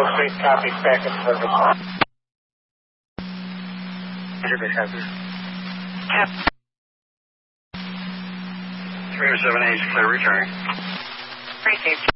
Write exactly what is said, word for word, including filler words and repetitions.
Street, copy, back in service. Roger, base hazard. Cap. three oh seven eight, clear return. Appreciate you.